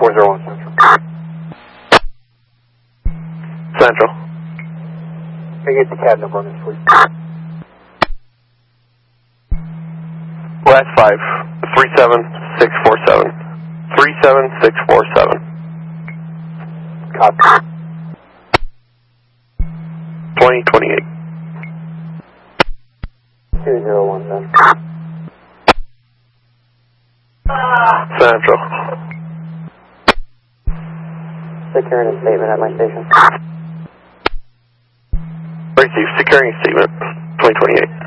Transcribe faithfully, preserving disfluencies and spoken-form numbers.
four zero one Central. Central. Can I get the cab number on this, please? Last five, three seven six four seven. three seven six four seven. Copy. twenty twenty-eight. two zero one Central. Central. Securing a statement at my station. Receive securing statement, twenty twenty-eight.